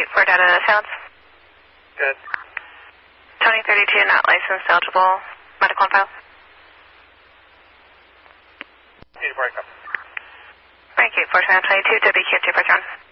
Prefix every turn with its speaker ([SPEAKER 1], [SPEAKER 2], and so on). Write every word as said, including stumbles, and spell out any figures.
[SPEAKER 1] for data sounds.
[SPEAKER 2] Good.
[SPEAKER 1] Tony thirty-two, not licensed, eligible. Medical info.
[SPEAKER 2] Need to break up.
[SPEAKER 1] Thank you. four twenty-two, W Q two four seven.